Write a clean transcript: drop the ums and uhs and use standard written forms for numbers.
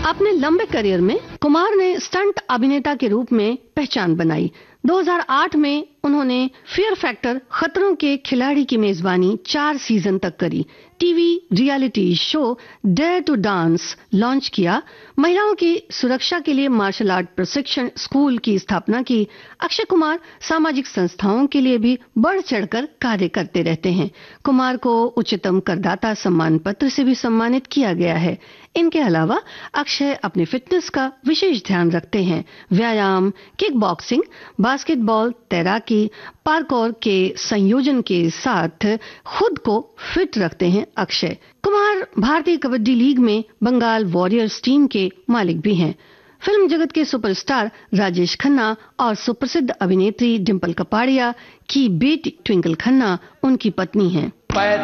अपने लंबे करियर में कुमार ने स्टंट अभिनेता के रूप में पहचान बनाई। 2008 में उन्होंने फियर फैक्टर खतरों के खिलाड़ी की मेजबानी 4 सीजन तक करी। TV reality show dare to dance launch किया। महिलाओं की सुरक्षा के लिए मार्शल आर्ट प्रशिक्षण स्कूल की स्थापना की। अक्षय कुमार सामाजिक संस्थाओं के लिए भी बढ़ चढ़कर कार्य करते रहते हैं। कुमार को उच्चतम करदाता सम्मान पत्र से भी सम्मानित किया गया है। इनके अलावा अक्षय अपने फिटनेस का विशेष ध्यान रखते हैं। व्यायाम, किक बॉक्सिंग, बास्केटबॉल, तैराकी, पार्कोर के संयोजन के साथ खुद को फिट रखते हैं अक्षय कुमार। भारतीय कबड्डी लीग में बंगाल वॉरियर्स टीम के मालिक भी हैं। फिल्म जगत के सुपरस्टार राजेश खन्ना और सुप्रसिद्ध अभिनेत्री डिंपल कपाड़िया की बेटी ट्विंकल खन्ना उनकी पत्नी हैं।